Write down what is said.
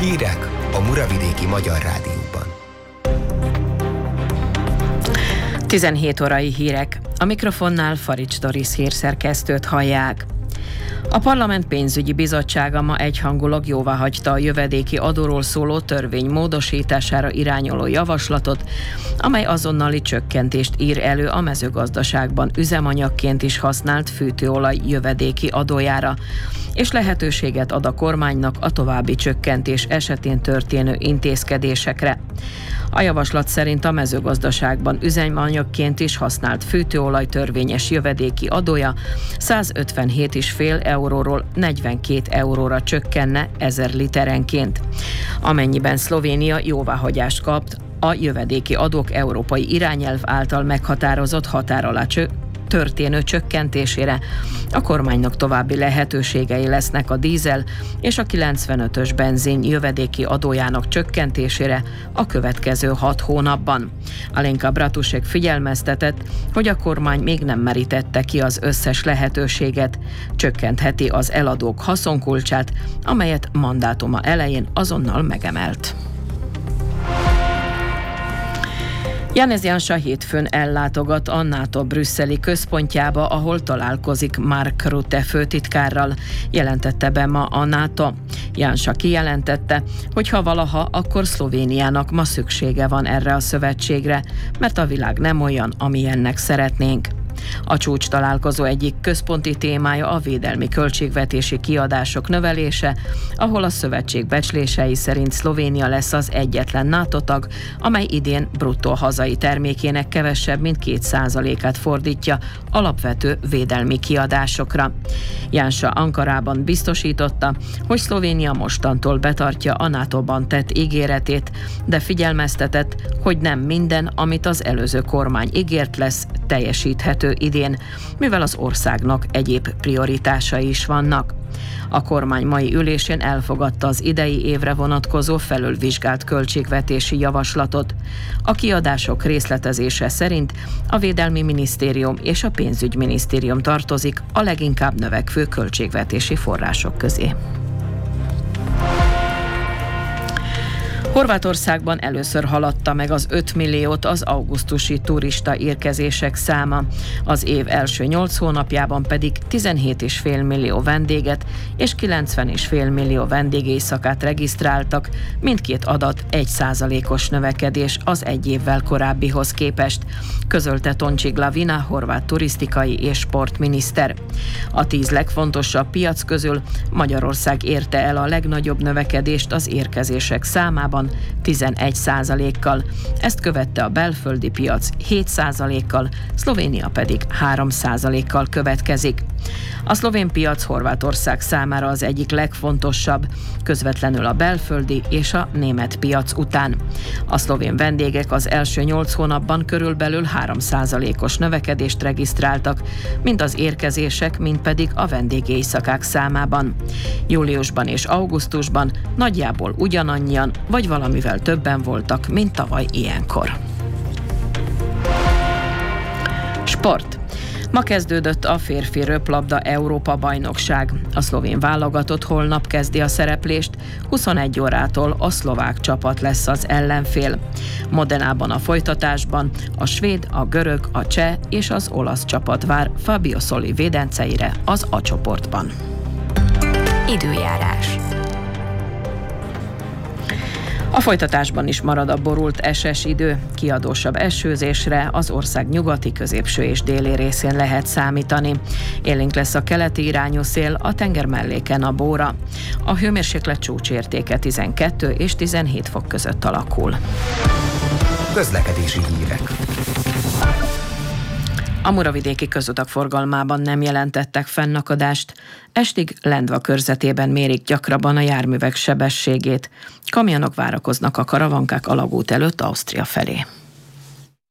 Hírek a Muravidéki Magyar Rádióban. 17 órai hírek. A mikrofonnál Farics Doris hírszerkesztőt hallják. A Parlament pénzügyi bizottsága ma egyhangulag jóváhagyta a jövedéki adóról szóló törvény módosítására irányuló javaslatot, amely azonnali csökkentést ír elő a mezőgazdaságban üzemanyagként is használt fűtőolaj jövedéki adójára, és lehetőséget ad a kormánynak a további csökkentés esetén történő intézkedésekre. A javaslat szerint a mezőgazdaságban üzemanyagként is használt fűtőolaj törvényes jövedéki adója 157,5 euróról 42 euróra csökkenne 1000 literenként. Amennyiben Szlovénia jóváhagyást kap a jövedéki adók európai irányelv által meghatározott határ alá történő csökkentésére, a kormánynak további lehetőségei lesznek a dízel és a 95-ös benzin jövedéki adójának csökkentésére a következő 6 hónapban. Alenka Bratušek figyelmeztetett, hogy a kormány még nem merítette ki az összes lehetőséget, csökkentheti az eladók haszonkulcsát, amelyet mandátuma elején azonnal megemelt. Janez Jansa hétfőn ellátogat a NATO brüsszeli központjába, ahol találkozik Mark Rutte főtitkárral, jelentette be ma a NATO. Jansa kijelentette, hogy ha valaha, akkor Szlovéniának ma szüksége van erre a szövetségre, mert a világ nem olyan, amilyennek szeretnénk. A csúcs találkozó egyik központi témája a védelmi költségvetési kiadások növelése, ahol a szövetség becslései szerint Szlovénia lesz az egyetlen NATO tag, amely idén bruttó hazai termékének kevesebb, mint 2%-át fordítja alapvető védelmi kiadásokra. Jansa Ankarában biztosította, hogy Szlovénia mostantól betartja a NATO-ban tett ígéretét, de figyelmeztetett, hogy nem minden, amit az előző kormány ígért, lesz teljesíthető idén, mivel az országnak egyéb prioritásai is vannak. A kormány mai ülésén elfogadta az idei évre vonatkozó felülvizsgált költségvetési javaslatot. A kiadások részletezése szerint a Védelmi Minisztérium és a Pénzügyminisztérium tartozik a leginkább növekvő költségvetési források közé. Horvátországban először haladta meg az 5 milliót az augusztusi turista érkezések száma. Az év első 8 hónapjában pedig 17,5 millió vendéget és 90,5 millió vendégéjszakát regisztráltak, mindkét adat 1%-os növekedés az egy évvel korábbihoz képest, közölte Tonči Glavina, horvát turisztikai és sportminiszter. A 10 legfontosabb piac közül Magyarország érte el a legnagyobb növekedést az érkezések számában, 11%-kal. Ezt követte a belföldi piac 7%-kal, Szlovénia pedig 3%-kal következik. A szlovén piac Horvátország számára az egyik legfontosabb, közvetlenül a belföldi és a német piac után. A szlovén vendégek az első 8 hónapban körülbelül 3%-os növekedést regisztráltak, mind az érkezések, mind pedig a vendégéjszakák számában. Júliusban és augusztusban nagyjából ugyanannyian, vagy valamivel többen voltak, mint tavaly ilyenkor. Sport. Ma kezdődött a férfi röplabda Európa-bajnokság. A szlovén válogatott holnap kezdi a szereplést, 21 órától a szlovák csapat lesz az ellenfél. Modenában a folytatásban a svéd, a görög, a cseh és az olasz csapat vár Fabio Soli védenceire az A csoportban. Időjárás. A folytatásban is marad a borult eses idő, kiadósabb esőzésre az ország nyugati, középső és déli részén lehet számítani. Élénk lesz a keleti irányú szél, a tenger melléken a bóra. A hőmérséklet csúcsértéke 12 és 17 fok között alakul. Közlekedési hírek. A muravidéki közutak forgalmában nem jelentettek fennakadást. Estig Lendva körzetében mérik gyakrabban a járművek sebességét. Kamionok várakoznak a Karavankák alagút előtt Ausztria felé.